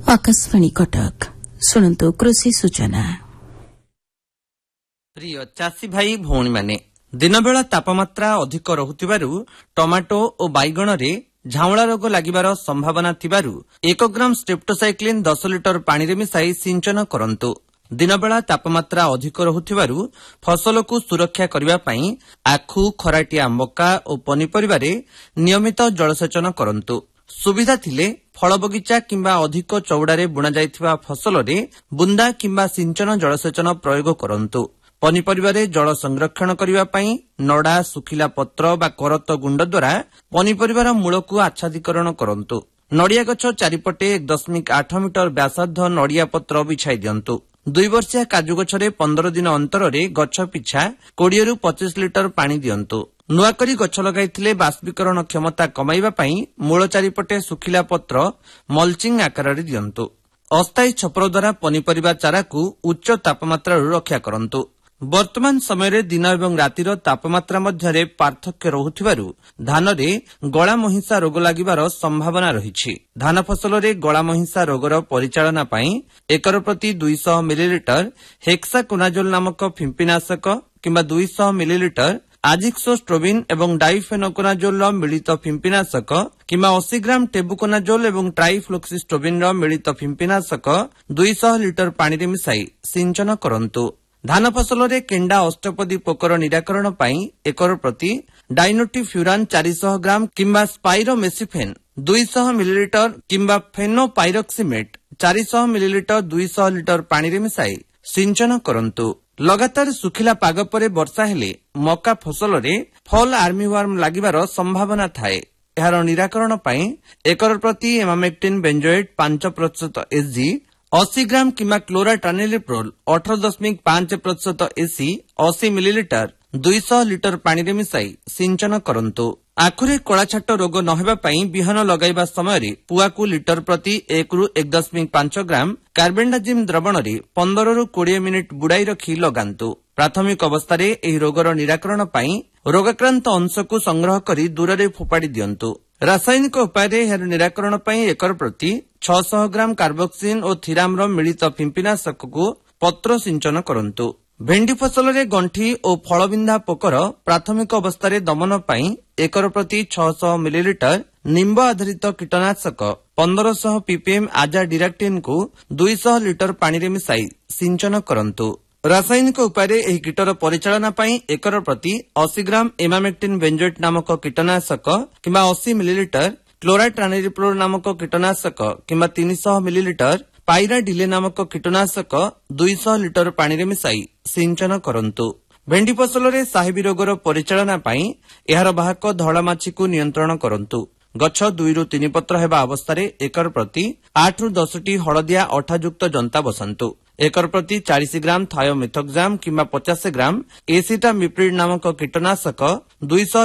आकाशवाणी कटक शुणु कृषि सूचना। प्रिय चाषी भाई भौणी माने दिनबेला तापमात्रा अधिक रहुथिबारु टमाटो और बैगण रे झाउला रोग लागिबार संभावना थिबारु 1 ग्राम स्ट्रेप्टोसाइक्लिन 10 लिटर पानी रे मिसाई सिंचन करंतु। दिनबेला तापमात्रा अधिक रहुथिबारु फसल को सुरक्षा करिबा पई आखु खराटिया मक्का और पनीपरिबा रे नियमित जलसेचन करंतु। सुविधा थिले फल बगीचा किंबा अधिक चौड़ारे बुणा जाइथिबा फसल रे बुंदा किंबा सिंचन जलसेचन प्रयोग करंतु। पनीपरिबारे जल संरक्षण करिबा पई नडा सुखिला पत्र बा करत गुंड द्वारा पनीपरिबार मूल को आच्छादीकरण करंतु। नड़िया गछ चारिपटे 1.8 मीटर व्यासार्ध नड़िया पत्र बिछाई दियंतु। 2 वर्षिया काजू गछरे 15 दिन अंतରରେ गछ पिछा 20 ରୁ 25 लिटर पानी दियंतु। नुआकरी गछ लगाइथिले बाष्पीकरण क्षमता कमाइबा पई मूल चारिपटे सुखिला पत्र मल्चिंग आकार रे दियंतु। अस्थायी छपर द्वारा पनीपरिबा चारा को उच्च तापमात्रा रक्षा करंतु। वर्तमान समय रे दिन एवं रातिर तापमात्रा मध्यरे पार्थक्य रहुथिबारु धान रे गळा महिषा रोग लागिबार संभावना रहिछि। धान फसल रे गळा महिषा रोगर परिचालना पई एकर प्रति 200 मिलीलीटर हेक्साकोनाजोल नामक फिंपीनाशक किंबा 200 मिलीलीटर आजिक्सोस्ट्रोबिन एवं डाइफेनोकोनाजोल मिलित फिंपीनाशक किंबा 80 ग्राम टेबुकोनाजोल एवं ट्राइफ्लोक्सिस्ट्रोबिन मिलित फिंपीनाशक 200 लिटर पानी रे मिसाई सिंचन करंतु। धान फसल रे केंडा अष्टपदी पोकर निराकरण पई एकर प्रति डाइनोटिफ्यूरान 400 ग्राम किंबा स्पाइरोमेसिफेन 200 मिलीलीटर किंबा फेनोपाइरोक्सिमेट 400 मिलीलीटर 200 लिटर पानी रे मिसाई सिंचन करंतु। लगातार सुखिला पाग परे वर्षा हेले मक्का फसल रे फॉल आर्मीवर्म लागिबार संभावना थाए। एहार निराकरण पई एकर प्रति एमामेक्टिन बेंजोएट 5% एसजी 80 ग्राम किंबा क्लोराट्रानिलिप्रोल 18.5% एसी 80 मिलीलीटर 200 लिटर पानी रे मिसाई सिंचन करंतु। आखुरे कळा छाट रोग न हेबा पई बिहन लगाइबा समय रे पुआ को लिटर प्रति 1 ରୁ 1.5 ग्राम कार्बेंडाजिम द्रवण रे 15 ରୁ 20 मिनिट बुडाई रखी लगांतु। प्राथमिक अवस्था रे एही रोगर निराकरण पई रोगाक्रांत अंश को संग्रह करी दूर रे फोपाडी दियंतु। रासायनिक उपाय रे हेर निराकरण पई एकर प्रति 600 ग्राम कार्बोक्सिन और थिराम रो मिलित फिंपीनाशक को पत्र सिंचन करंतु। भेंडी फसल रे गंठी और फलबिंधा पोकर प्राथमिक अवस्था रे दमन पई एकर प्रति 600 मिलीलीटर निंब आधारित कीटनाशक 1500 पीपीएम आजा डिराक्टिन को 200 लिटर पानी रे मिसाई सिंचन करंतु। रासायनिक उपाय रे एही कीटर परिचालना पई एकर प्रति 80 ग्राम एमामेक्टिन बेंजोएट नामक कीटनाशक किंबा 80 मिलीलीटर क्लोराट्रानिलिप्रोल नामक कीटनाशक किंबा 300 मिलीलीटर पाइराडिले नामक कीटनाशक 200 लिटर पानी रे मिसाई सिंचन करंतु। भेंडी फसल रे साहिबी रोगर परिचालना पई एहार बाहक धळा माछी को नियंत्रण करंतु। गछ 2 ରୁ 3 पत्र हेबा अवस्था रे एकर प्रति 8 ରୁ 10 टी हळदिया अठायुक्त जंता बसंतु। एकर प्रति 40 ग्राम थायोमिथोक्साम किंबा 50 ग्राम एसिटामिप्रिड नामक कीटनाशक 200